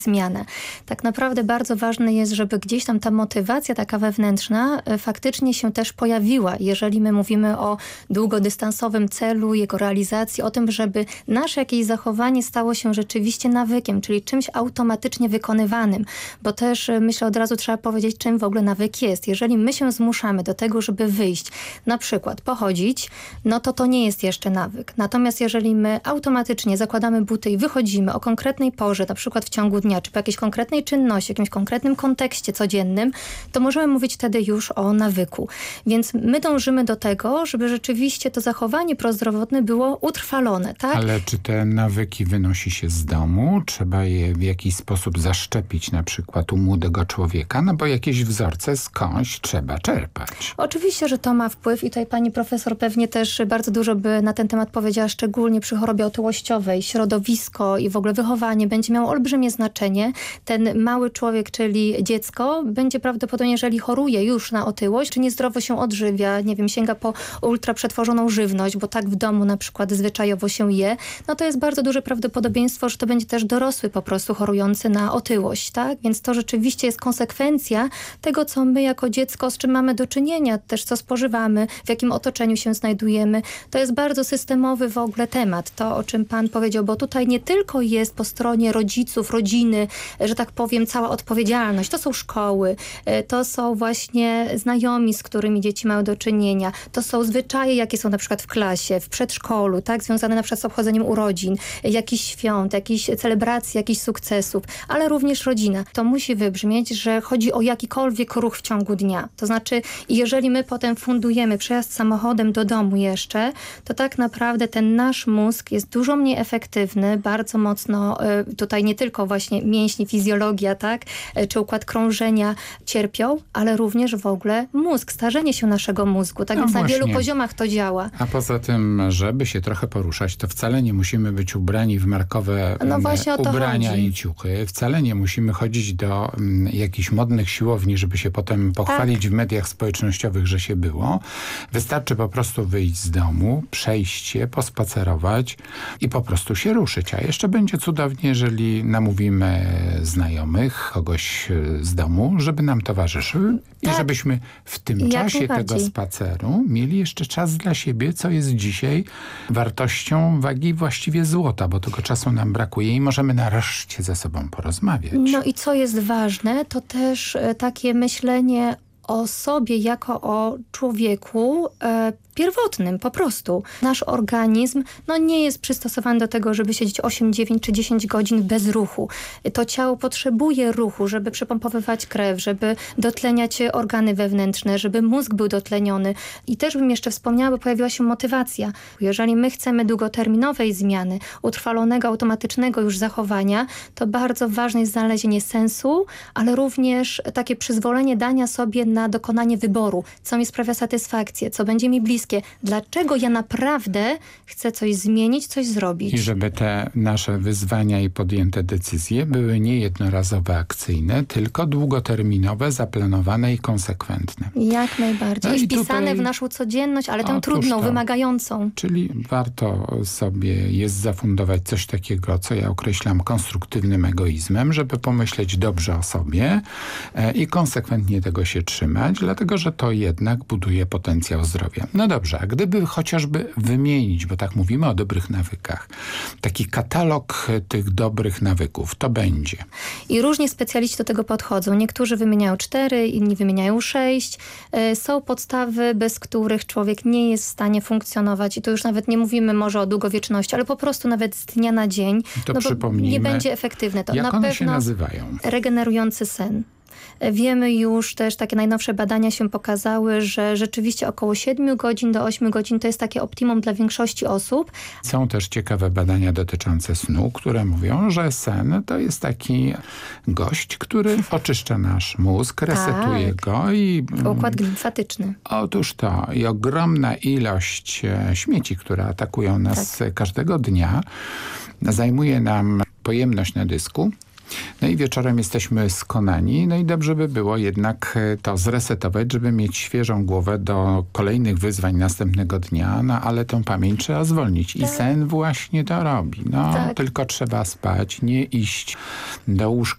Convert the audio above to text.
zmianę. Tak naprawdę bardzo ważne jest, żeby gdzieś tam ta motywacja taka wewnętrzna faktycznie się też pojawiła. Jeżeli my mówimy o długodystansowym celu, jego realizacji, o tym, żeby nasze jakieś zachowanie stało się rzeczywiście nawykiem, czyli czymś automatycznie wykonywanym. Bo też myślę, od razu trzeba powiedzieć, czym w ogóle nawyk jest. Jeżeli my się zmuszamy do tego, żeby wyjść, na przykład pochodzić, no to nie jest jeszcze nawyk. Natomiast jeżeli my automatycznie zakładamy buty i wychodzimy o konkretnej porze, na przykład w ciągu dnia, czy po jakiejś konkretnej czynności, w jakimś konkretnym kontekście codziennym, to możemy mówić wtedy już o nawyku. Więc my dążymy do tego, żeby rzeczywiście to zachowanie prozdrowotne było utrwalone, tak? Ale czy te nawyki wynosi się z domu? Trzeba je w jakiś sposób zaszczepić na przykład u młodego człowieka? No bo jakieś wzorce skądś trzeba czerpać. Oczywiście, że to ma wpływ i tutaj pani profesor pewnie też bardzo dużo by na ten temat powiedziała, szczególnie przy chorobie otyłościowej. Środowisko i w ogóle wychowanie będzie miało olbrzymie znaczenie. Ten mały człowiek, czyli dziecko, będzie prawdopodobnie, jeżeli choruje już na otyłość, czy niezdrowo się odżywia, nie wiem, sięga po ultraprzetworzoną żywność, bo tak w domu na przykład zwyczajowo się je, no to jest bardzo duże prawdopodobieństwo, że to będzie też dorosły po prostu chorujący na otyłość, tak? Więc to rzeczywiście jest konsekwencja tego, co my jako dziecko, z czym mamy do czynienia, też co spożywamy, w jakim otoczeniu się znajdujemy. To jest bardzo systemowy w ogóle temat, to o czym pan powiedział, bo tutaj nie tylko jest po stronie rodziców, rodziny, że tak powiem, cała odpowiedzialność. To są szkoły, to są właśnie znajomi, z którymi dzieci mają do czynienia. To są zwyczaje, jakie są na przykład w klasie, w przedszkolu, tak, związane na przykład z obchodzeniem urodzin, jakichś świąt, jakichś celebracji, jakichś sukcesów, ale również rodzina. To musi wybrzmieć, że chodzi o jakikolwiek ruch w ciągu dnia. To znaczy, jeżeli my potem fundujemy przejazd samochodem do domu jeszcze, to tak naprawdę ten nasz mózg jest dużo mniej efektywny, bardzo mocno tutaj nie tylko właśnie mięśnie, fizjologia, tak, czy układ krążenia cierpią, ale również w ogóle mózg, starzenie się naszego mózgu. Tak, No więc właśnie. na wielu poziomach to działa. A poza tym, żeby się trochę poruszać, to wcale nie musimy być ubrani w markowe No właśnie o to ubrania chodzi. i ciuchy. Wcale nie musimy chodzić do jakichś modnych siłowni, żeby się potem pochwalić w mediach społecznościowych, że się było. Wystarczy po prostu wyjść z domu, przejść się, pospacerować i po prostu się ruszyć. A jeszcze będzie cudownie, jeżeli namówimy znajomych, kogoś z domu, żeby nam towarzyszył i żebyśmy w tym Jak czasie tego najbardziej. spaceru mieli jeszcze czas dla siebie, co jest dzisiaj wartością wagi właściwie złota, bo tego czasu nam brakuje i możemy nareszcie ze sobą porozmawiać. No i co jest ważne, to też takie myślenie o sobie jako o człowieku pierwotnym po prostu. Nasz organizm nie jest przystosowany do tego, żeby siedzieć 8, 9 czy 10 godzin bez ruchu. To ciało potrzebuje ruchu, żeby przepompowywać krew, żeby dotleniać organy wewnętrzne, żeby mózg był dotleniony. I też bym jeszcze wspomniała, bo pojawiła się motywacja. Jeżeli my chcemy długoterminowej zmiany, utrwalonego, automatycznego już zachowania, to bardzo ważne jest znalezienie sensu, ale również takie przyzwolenie dania sobie na dokonanie wyboru, co mi sprawia satysfakcję, co będzie mi bliskie. Dlaczego ja naprawdę chcę coś zmienić, coś zrobić. I żeby te nasze wyzwania i podjęte decyzje były nie jednorazowe, akcyjne, tylko długoterminowe, zaplanowane i konsekwentne. Jak najbardziej. No I i wpisane tutaj- w naszą codzienność, ale tę Otóż trudną, to. wymagającą. Czyli warto sobie jest zafundować coś takiego, co ja określam konstruktywnym egoizmem, żeby pomyśleć dobrze o sobie i konsekwentnie tego się trzymać, dlatego że to jednak buduje potencjał zdrowia. No dobrze, a gdyby chociażby wymienić, bo tak mówimy o dobrych nawykach, taki katalog tych dobrych nawyków, to będzie. I różnie specjaliści do tego podchodzą. Niektórzy wymieniają 4, inni wymieniają 6. Są podstawy, bez których człowiek nie jest w stanie funkcjonować. I tu już nawet nie mówimy może o długowieczności, ale po prostu nawet z dnia na dzień. To bo przypomnijmy, nie będzie efektywne to. Jak Na one się pewno nazywają? regenerujący sen. Wiemy już, też takie najnowsze badania się pokazały, że rzeczywiście około 7 godzin do 8 godzin to jest takie optimum dla większości osób. Są też ciekawe badania dotyczące snu, które mówią, że sen to jest taki gość, który oczyszcza nasz mózg, resetuje go i... Układ limfatyczny. Otóż to i ogromna ilość śmieci, które atakują nas każdego dnia, zajmuje nam pojemność na dysku. No i wieczorem jesteśmy skonani, no i dobrze by było jednak to zresetować, żeby mieć świeżą głowę do kolejnych wyzwań następnego dnia, no ale tą pamięć trzeba zwolnić. I sen właśnie to robi. No, tylko trzeba spać, nie iść do łóżka